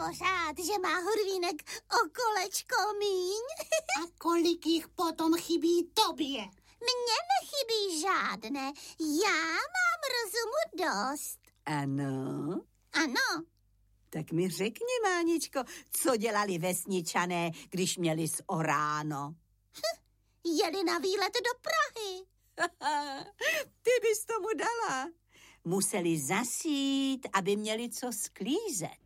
pořád, že má Hurvínek o kolečko míň. A kolik jich potom chybí tobě? Mně nechybí žádné, já mám rozumu dost. Ano? Ano. Tak mi řekni, Máničko, co dělali vesničané, když měli zoráno? Jeli na výlet do Prahy. Ty bys tomu dala. Museli zasít, aby měli co sklízet.